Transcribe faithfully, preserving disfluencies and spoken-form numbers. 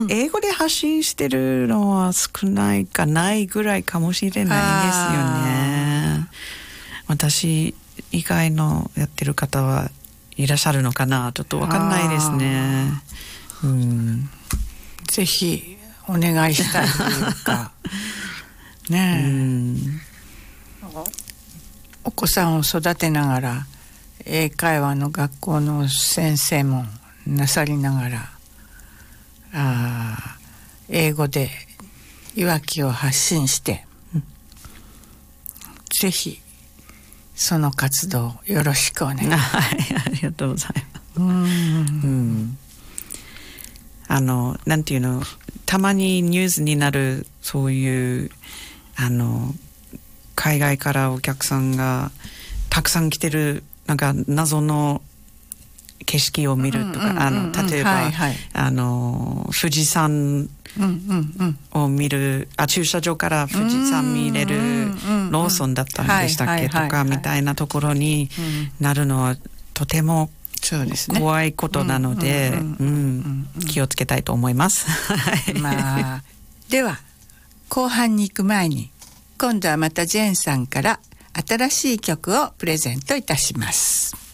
英語で発信してるのは少ないかないぐらいかもしれないですよね。私以外のやってる方はいらっしゃるのかな、ちょっと分かんないですね。うん、 ぜひお願いしたいというかねえ、うん、お子さんを育てながら英会話の学校の先生もなさりながら、あ英語でいわきを発信して、うん、ぜひその活動よろしくお願いします。 はい、ありがとうございます。うん、うん、あのなんていうの、たまにニュースになるそういうあの海外からお客さんがたくさん来てるなんか謎の景色を見るとか、あの例えば、はいはい、あの富士山を見る、うんうんうん、あ駐車場から富士山見れるローソンだったんでしたっけとかみたいなところになるのはとても怖いことなので気をつけたいと思います。 まあ、では後半に行く前に今度はまたジェーンさんから新しい曲をプレゼントいたします。